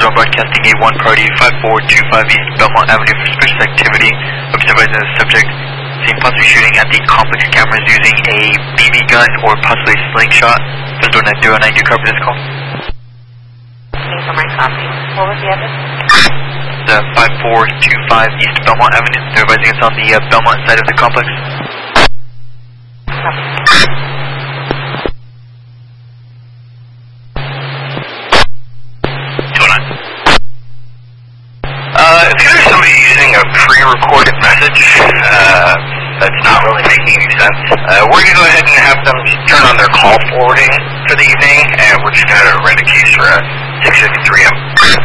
drone broadcasting A1 priority 5425 East Belmont Avenue for suspicious activity. Observing the subject seen possibly shooting at the complex cameras using a BB gun or possibly a slingshot. Does door 909, do you copy this call? For my copy. What was the address? The 5425 East Belmont Avenue. They're advising us on the Belmont side of the complex. Copy. If there's somebody using a pre-recorded message that's not really making any sense, we're going to go ahead and have them turn on their call forwarding for the evening, and we're just going to rent a case for 6:53 a.m.